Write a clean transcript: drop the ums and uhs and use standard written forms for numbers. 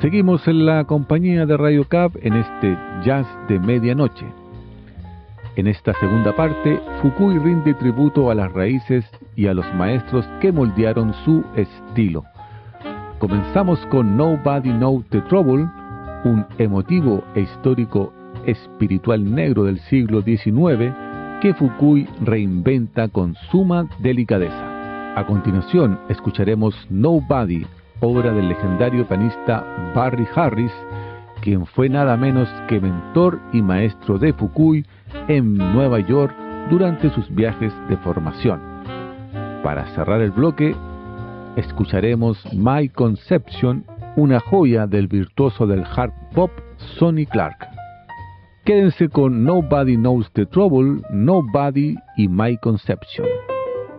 Seguimos en la compañía de Radio Cap en este Jazz de Medianoche. En esta segunda parte, Fukui rinde tributo a las raíces y a los maestros que moldearon su estilo. Comenzamos con Nobody Knows the Trouble, un emotivo e histórico espiritual negro del siglo XIX que Fukui reinventa con suma delicadeza. A continuación, escucharemos Nobody, obra del legendario pianista Barry Harris, quien fue nada menos que mentor y maestro de Fukui en Nueva York durante sus viajes de formación. Para cerrar el bloque, escucharemos My Conception, una joya del virtuoso del hard pop Sonny Clark. Quédense con Nobody Knows the Trouble, Nobody y My Conception.